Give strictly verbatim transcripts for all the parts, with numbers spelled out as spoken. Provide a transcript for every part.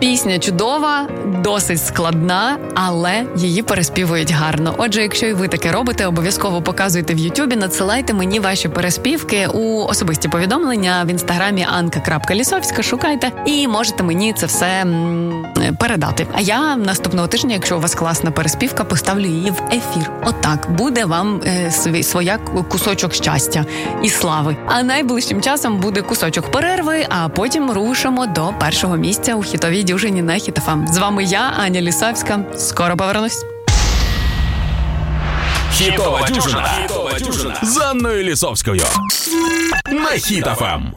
Пісня чудова, досить складна, але її переспівують гарно. Отже, якщо і ви таке робите, обов'язково показуйте в Ютубі, надсилайте мені ваші переспівки у особисті повідомлення в інстаграмі анка крапка лісовська, шукайте і можете мені це все м, передати. А я наступного тижня, якщо у вас класна переспівка, поставлю її в ефір. Отак, буде вам е, свій, своя кусочок щастя і слави. А найближчим часом буде кусочок перерви, а потім рушимо до першого місця у хітовій дюжині на Хіт еф ем. З вами я, Аня Лісовська. Скоро повернусь. Хітова дюжина. Хітова дюжина з Анною Лісовською на Хіт еф ем.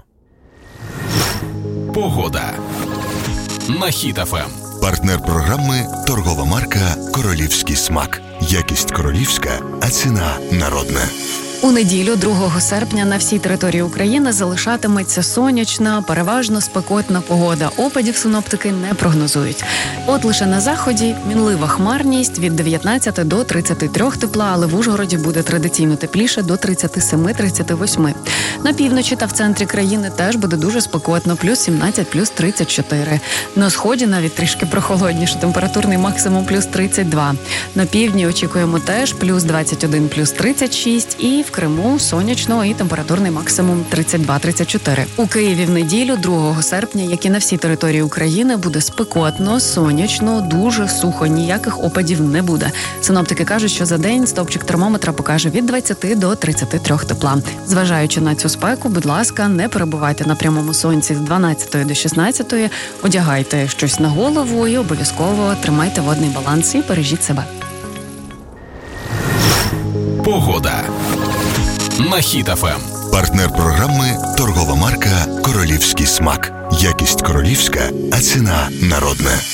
Погода на Хіт еф ем. Партнер програми – торгова марка «Королівський смак». Якість королівська, а ціна народна. У неділю, другого серпня, на всій території України залишатиметься сонячна, переважно спекотна погода. Опадів синоптики не прогнозують. От лише на заході мінлива хмарність від дев'ятнадцяти до тридцяти трьох тепла, але в Ужгороді буде традиційно тепліше до тридцяти семи - тридцяти восьми. На півночі та в центрі країни теж буде дуже спекотно, плюс сімнадцять, плюс тридцять чотири. На сході навіть трішки прохолодніше, температурний максимум плюс тридцять два. На півдні очікуємо теж плюс двадцять один, плюс тридцять шість і в Криму сонячно і температурний максимум тридцять два - тридцять чотири. У Києві в неділю, другого серпня, як і на всій території України, буде спекотно, сонячно, дуже сухо, ніяких опадів не буде. Синоптики кажуть, що за день стовпчик термометра покаже від двадцяти до тридцяти трьох тепла. Зважаючи на цю спеку, будь ласка, не перебувайте на прямому сонці з дванадцятої до шістнадцятої, одягайте щось на голову і обов'язково тримайте водний баланс і бережіть себе. Погода на Хіт еф ем. Партнер програми – торгова марка «Королівський смак». Якість королівська, а ціна народна.